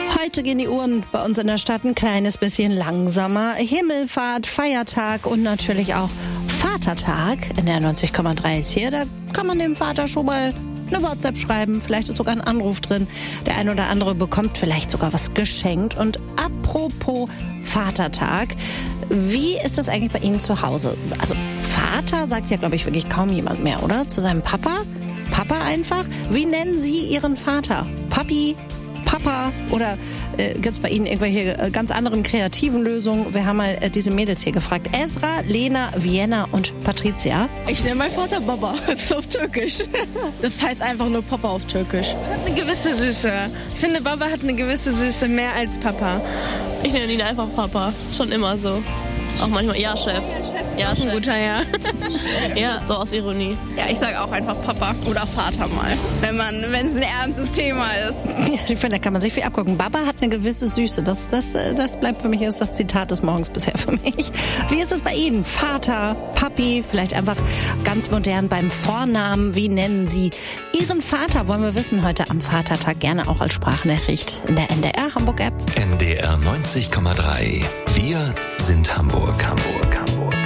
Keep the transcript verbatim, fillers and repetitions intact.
Heute gehen die Uhren bei uns in der Stadt ein kleines bisschen langsamer. Himmelfahrt, Feiertag und natürlich auch Vatertag in der neunzig Komma drei ist hier. Da kann man dem Vater schon mal eine WhatsApp schreiben. Vielleicht ist sogar ein Anruf drin. Der ein oder andere bekommt vielleicht sogar was geschenkt. Und apropos Vatertag, wie ist das eigentlich bei Ihnen zu Hause? Also Vater sagt ja, glaube ich, wirklich kaum jemand mehr, oder? Zu seinem Papa? Papa einfach? Wie nennen Sie Ihren Vater? Papi? Papa? Oder äh, gibt es bei Ihnen irgendwelche äh, ganz anderen kreativen Lösungen? Wir haben mal äh, diese Mädels hier gefragt. Ezra, Lena, Vienna und Patricia. Ich nenne meinen Vater Baba. Das ist auf Türkisch. Das heißt einfach nur Papa auf Türkisch. Das hat eine gewisse Süße. Ich finde, Baba hat eine gewisse Süße, mehr als Papa. Ich nenne ihn einfach Papa. Schon immer so. Auch manchmal, ja, Chef. Ja, Chef. Ein guter, ja. Ja, so aus Ironie. Ja, ich sage auch einfach Papa oder Vater mal, wenn man, wenn es ein ernstes Thema ist. Ja, ich finde, da kann man sich viel abgucken. Baba hat eine gewisse Süße. Das, das, das bleibt für mich, ist das Zitat des Morgens bisher für mich. Wie ist es bei Ihnen? Vater, Papi, vielleicht einfach ganz modern beim Vornamen. Wie nennen Sie Ihren Vater? Wollen wir wissen heute am Vatertag. Gerne auch als Sprachnachricht in der N D R Hamburg App. N D R neunzig Komma drei. Wir sind Hamburg. Hamburg, Hamburg.